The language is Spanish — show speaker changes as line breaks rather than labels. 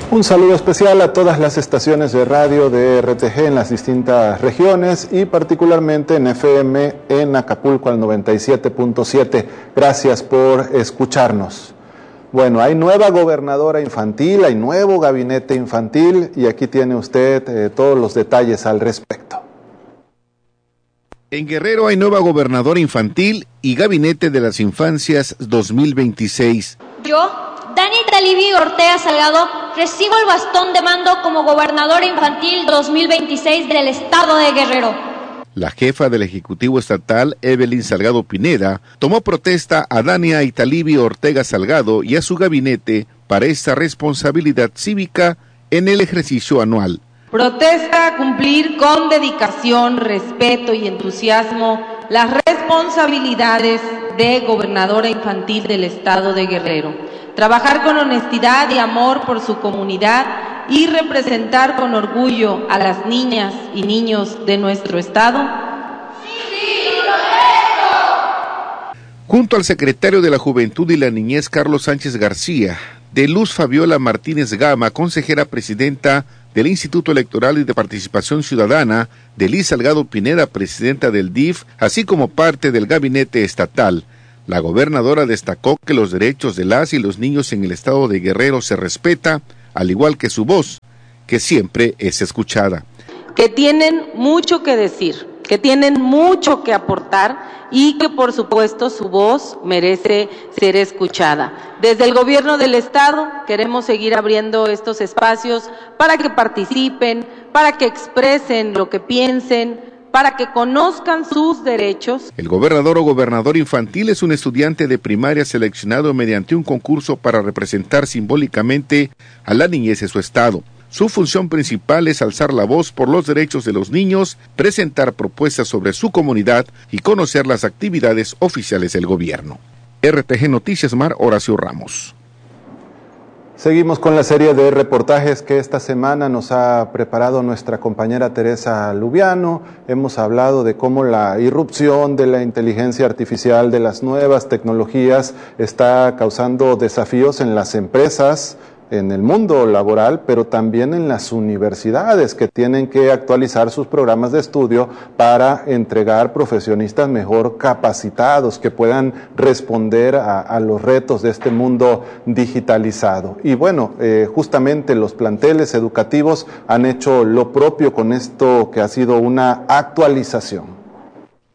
Un saludo especial a todas las estaciones de radio de RTG en las distintas regiones y particularmente en FM en Acapulco al 97.7. Gracias por escucharnos. Bueno, hay nueva gobernadora infantil, hay nuevo gabinete infantil y aquí tiene usted todos los detalles al respecto.
En Guerrero hay nueva gobernadora infantil y gabinete de las infancias 2026.
Yo, Dani Talibi Ortega Salgado, recibo el bastón de mando como gobernadora infantil 2026 del estado de Guerrero.
La jefa del Ejecutivo Estatal, Evelyn Salgado Pineda, tomó protesta a Dania Italibi Ortega Salgado y a su gabinete para esta responsabilidad cívica en el ejercicio anual.
Protesta a cumplir con dedicación, respeto y entusiasmo las responsabilidades de gobernadora infantil del estado de Guerrero. Trabajar con honestidad y amor por su comunidad y representar con orgullo a las niñas y niños de nuestro estado.
¡Sí, correcto!
Junto al secretario de la Juventud y la Niñez, Carlos Sánchez García, de Luz Fabiola Martínez Gama, consejera presidenta del Instituto Electoral y de Participación Ciudadana, de Liz Salgado Pineda, presidenta del DIF, así como parte del gabinete estatal. La gobernadora destacó que los derechos de las y los niños en el estado de Guerrero se respeta, al igual que su voz, que siempre es escuchada.
Que tienen mucho que decir, que tienen mucho que aportar y que por supuesto su voz merece ser escuchada. Desde el gobierno del estado queremos seguir abriendo estos espacios para que participen, para que expresen lo que piensen, para que conozcan sus derechos.
El gobernador o gobernador infantil es un estudiante de primaria seleccionado mediante un concurso para representar simbólicamente a la niñez de su estado. Su función principal es alzar la voz por los derechos de los niños, presentar propuestas sobre su comunidad y conocer las actividades oficiales del gobierno. RTG Noticias Mar, Horacio Ramos.
Seguimos con la serie de reportajes que esta semana nos ha preparado nuestra compañera Teresa Lubiano. Hemos hablado de cómo la irrupción de la inteligencia artificial, de las nuevas tecnologías, está causando desafíos en las empresas, en el mundo laboral, pero también en las universidades que tienen que actualizar sus programas de estudio para entregar profesionistas mejor capacitados que puedan responder a los retos de este mundo digitalizado. Y bueno, justamente los planteles educativos han hecho lo propio con esto que ha sido una actualización.